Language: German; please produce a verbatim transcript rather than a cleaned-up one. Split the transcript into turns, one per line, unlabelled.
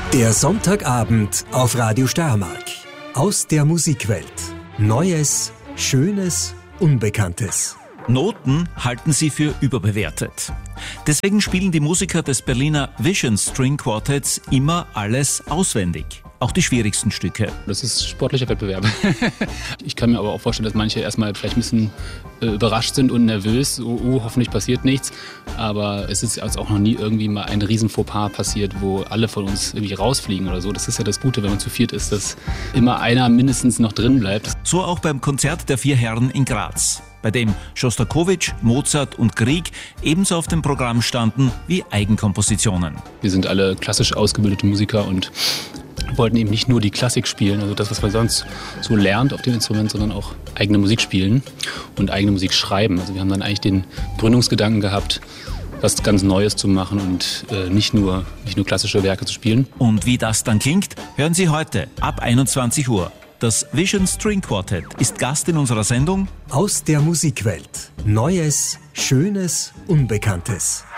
Der Sonntagabend auf Radio Steiermark. Aus der Musikwelt. Neues, Schönes, Unbekanntes.
Noten halten sie für überbewertet. Deswegen spielen die Musiker des Berliner Vision String Quartets immer alles auswendig. Auch die schwierigsten Stücke.
Das ist sportlicher Wettbewerb. Ich kann mir aber auch vorstellen, dass manche erstmal vielleicht ein bisschen äh, überrascht sind und nervös. Oh, oh, hoffentlich passiert nichts. Aber es ist also auch noch nie irgendwie mal ein riesen Fauxpas passiert, wo alle von uns irgendwie rausfliegen oder so. Das ist ja das Gute, wenn man zu viert ist, dass immer einer mindestens noch drin bleibt.
So auch beim Konzert der vier Herren in Graz, bei dem Schostakowitsch, Mozart und Grieg ebenso auf dem Programm standen wie Eigenkompositionen.
Wir sind alle klassisch ausgebildete Musiker und wollten eben nicht nur die Klassik spielen, also das, was man sonst so lernt auf dem Instrument, sondern auch eigene Musik spielen und eigene Musik schreiben. Also wir haben dann eigentlich den Gründungsgedanken gehabt, was ganz Neues zu machen und äh, nicht nur, nicht nur klassische Werke zu spielen.
Und wie das dann klingt, hören Sie heute ab einundzwanzig Uhr. Das Vision String Quartet ist Gast in unserer Sendung
Aus der Musikwelt. Neues, Schönes, Unbekanntes.